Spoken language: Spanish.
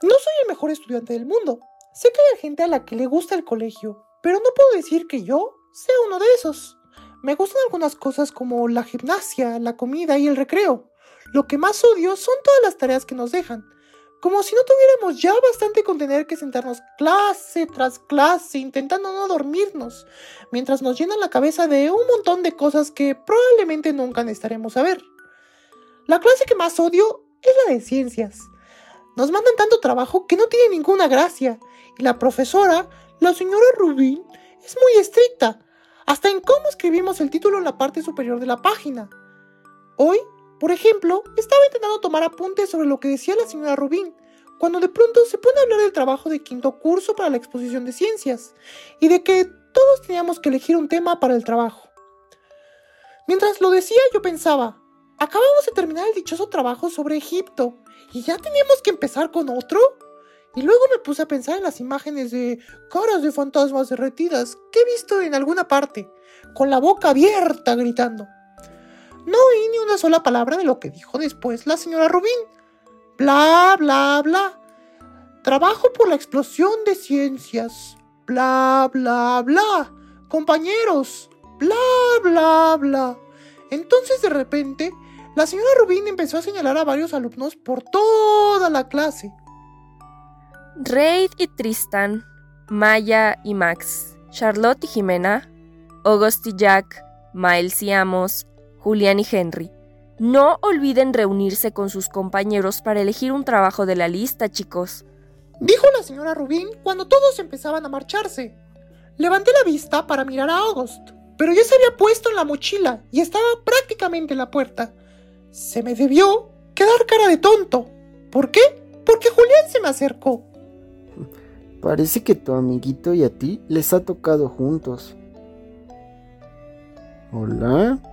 No soy el mejor estudiante del mundo. Sé que hay gente a la que le gusta el colegio, pero no puedo decir que yo sea uno de esos. Me gustan algunas cosas como la gimnasia, la comida y el recreo. Lo que más odio son todas las tareas que nos dejan. Como si no tuviéramos ya bastante con tener que sentarnos clase tras clase intentando no dormirnos, mientras nos llenan la cabeza de un montón de cosas que probablemente nunca necesitaremos saber. La clase que más odio es la de ciencias. Nos mandan tanto trabajo que no tiene ninguna gracia, y la profesora, la señora Rubin, es muy estricta, hasta en cómo escribimos el título en la parte superior de la página. Hoy, por ejemplo, estaba intentando tomar apuntes sobre lo que decía la señora Rubin, cuando de pronto se pone a hablar del trabajo de quinto curso para la exposición de ciencias, y de que todos teníamos que elegir un tema para el trabajo. Mientras lo decía, yo pensaba, acabamos de terminar el dichoso trabajo sobre Egipto, ¿y ya teníamos que empezar con otro? Y luego me puse a pensar en las imágenes de caras de fantasmas derretidas que he visto en alguna parte, con la boca abierta gritando. No oí ni una sola palabra de lo que dijo después la señora Rubin. Bla, bla, bla. Trabajo por la explosión de ciencias. Bla, bla, bla. Compañeros. Bla, bla, bla. Entonces de repente, la señora Rubin empezó a señalar a varios alumnos por toda la clase. Reid y Tristan, Maya y Max, Charlotte y Jimena, August y Jack, Miles y Amos, Julián y Henry. No olviden reunirse con sus compañeros para elegir un trabajo de la lista, chicos. Dijo la señora Rubin cuando todos empezaban a marcharse. Levanté la vista para mirar a August, pero ya se había puesto en la mochila y estaba prácticamente en la puerta. Se me debió quedar cara de tonto. ¿Por qué? Porque Julián se me acercó. Parece que tu amiguito y a ti les ha tocado juntos. Hola.